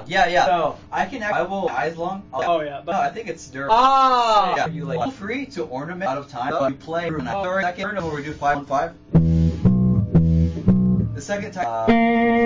Yeah. So I will eyes long. Oh yeah. No, I think it's durable. Ah. Yeah. You like feel free to ornament out of time. You play through second turn, or we do 5 on 5. The second time.